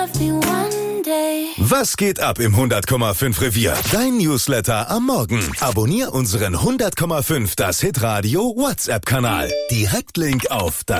Was geht ab im 100,5 Revier? Dein Newsletter am Morgen. Abonnier unseren 100,5 Das Hitradio WhatsApp-Kanal. Direktlink auf das